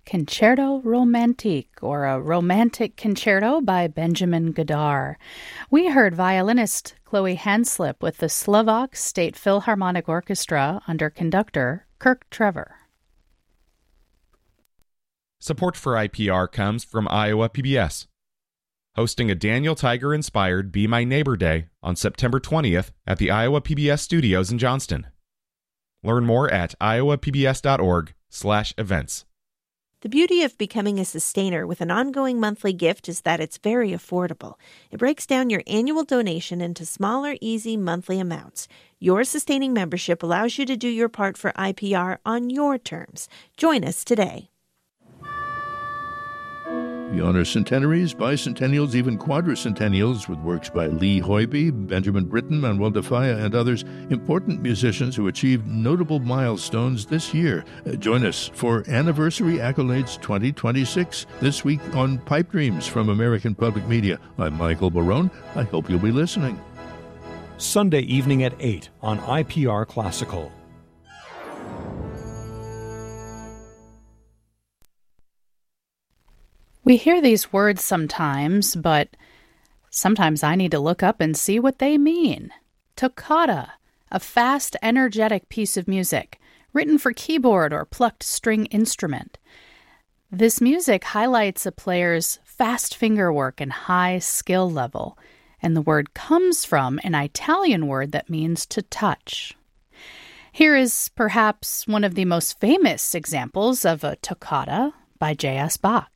Concerto Romantique, or a Romantic Concerto by Benjamin Godard. We heard violinist Chloe Hanslip with the Slovak State Philharmonic Orchestra under conductor Kirk Trevor. Support for IPR comes from Iowa PBS, hosting a Daniel Tiger-inspired Be My Neighbor Day on September 20th at the Iowa PBS studios in Johnston. Learn more at iowapbs.org/events. The beauty of becoming a sustainer with an ongoing monthly gift is that it's very affordable. It breaks down your annual donation into smaller, easy monthly amounts. Your sustaining membership allows you to do your part for IPR on your terms. Join us today. We honor centenaries, bicentennials, even quadricentennials with works by Lee Hoybe, Benjamin Britten, Manuel de Falla, and others, important musicians who achieved notable milestones this year. Join us for Anniversary Accolades 2026 this week on Pipe Dreams from American Public Media. I'm Michael Barone. I hope you'll be listening. Sunday evening at 8 on IPR Classical. We hear these words sometimes, but sometimes I need to look up and see what they mean. Toccata, a fast, energetic piece of music, written for keyboard or plucked string instrument. This music highlights a player's fast fingerwork and high skill level, and the word comes from an Italian word that means to touch. Here is perhaps one of the most famous examples of a toccata by J.S. Bach.